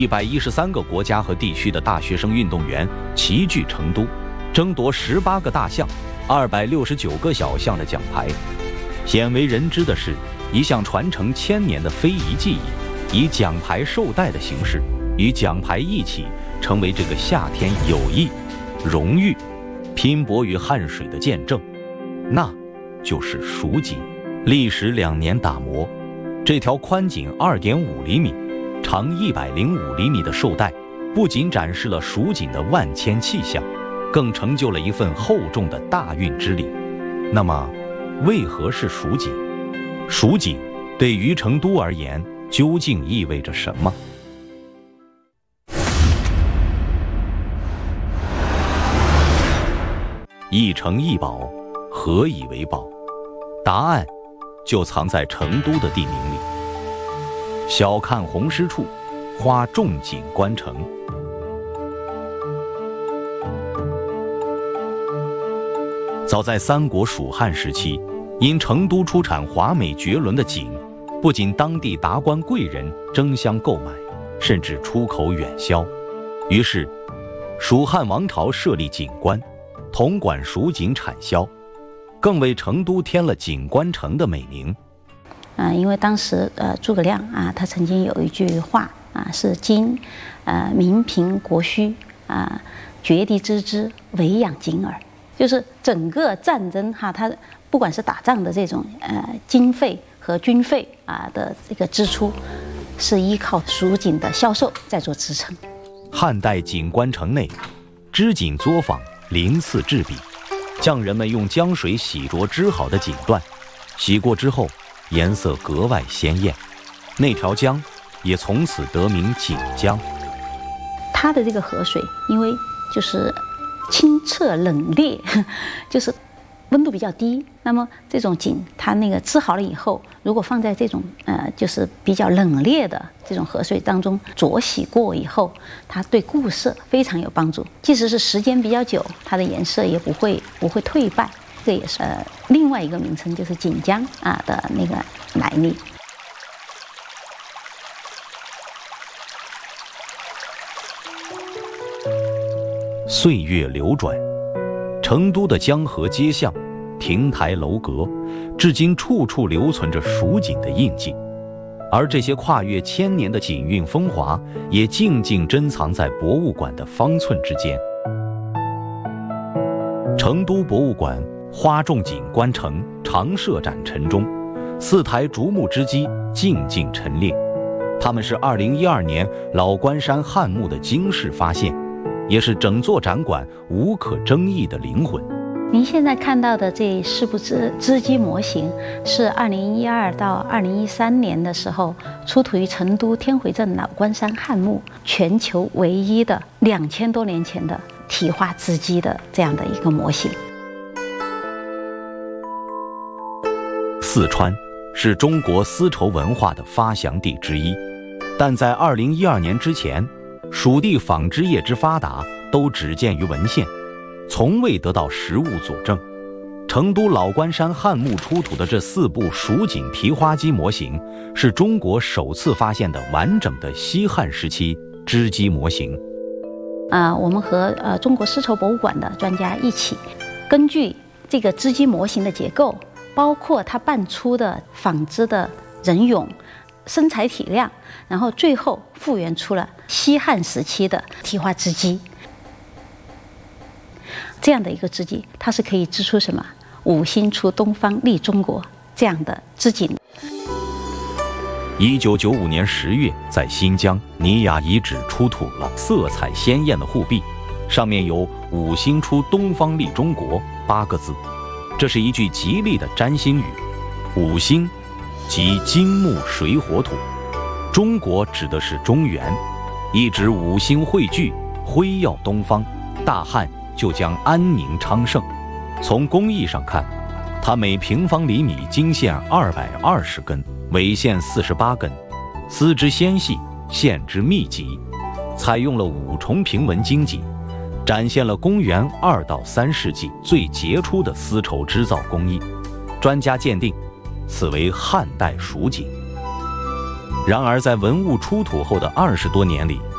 113个国家和地区的大学生运动员齐聚成都，争夺18个大项、269个小项的奖牌。鲜为人知的是，一项传承千年的非遗技艺，以奖牌绶带的形式，与奖牌一起成为这个夏天友谊、荣誉、拼搏与汗水的见证，那就是蜀锦。历时2年打磨，这条宽仅2.5厘米、长105厘米的绶带，不仅展示了蜀锦的万千气象，更成就了一份厚重的大运之礼。那么，为何是蜀锦？蜀锦对于成都而言，究竟意味着什么？一城一宝，何以为宝？答案就藏在成都的地名里。小看红湿处，花重锦官城。早在三国蜀汉时期，因成都出产华美绝伦的锦，不仅当地达官贵人争相购买，甚至出口远销。于是，蜀汉王朝设立锦官，统管蜀锦产销，更为成都添了锦官城的美名。 因为当时诸葛亮啊，他曾经有一句话啊，是今民贫国虚啊，绝地之资，唯养锦耳。就是整个战争哈，它不管是打仗的这种经费和军费啊的这个支出，是依靠蜀锦的销售在做支撑。 汉代锦官城内，织锦作坊鳞次栉比，匠人们用浆水洗濯织好的锦缎，洗过之后颜色格外鲜艳，那条江也从此得名锦江。 它的这个河水，因为就是清澈冷冽，就是温度比较低，那么这种锦它那个织好了以后，如果放在这种就是比较冷冽的这种河水当中浊洗过以后，它对固色非常有帮助，即使是时间比较久，它的颜色也不会退败。这也是另外一个名称，就是锦江啊的那个来历。 岁月流转，成都的江河街巷、亭台楼阁，至今处处留存着蜀锦的印记。而这些跨越千年的锦运风华，也静静珍藏在博物馆的方寸之间。成都博物馆花重锦官城常设展陈中，4台竹木织机静静陈列，它们是2012年老关山汉墓的惊世发现，也是整座展馆无可争议的灵魂。 您现在看到的这4部织机模型，是2012到2013年的时候出土于成都天回镇老关山汉墓，全球唯一的2000多年前的体化织机的这样的一个模型。 四川是中国丝绸文化的发祥地之一，但在2012年之前，蜀地纺织业之发达都只见于文献，从未得到实物佐证。成都老关山汉墓出土的这4部蜀锦提花机模型，是中国首次发现的完整的西汉时期织机模型。 我们和中国丝绸博物馆的专家一起，根据这个织机模型的结构，包括它扮出的纺织的人俑、身材体量，然后最后复原出了西汉时期的提花织机。这样的一个织机，它是可以织出什么5星出东方利中国这样的织锦。 1995年10月，在新疆尼雅遗址出土了色彩鲜艳的护壁，上面有5星出东方利中国8个字。这是一句吉利的占星语，5星即金木水火土，中国指的是中原，一指5星汇聚，辉耀东方，大汉就将安宁昌盛。从工艺上看，它每平方厘米经线220根，纬线48根，丝织纤细，线织密集，采用了5重平纹经脊，展现了公元2到3世纪最杰出的丝绸织造工艺。专家鉴定，此为汉代蜀锦。然而，在文物出土后的20多年里，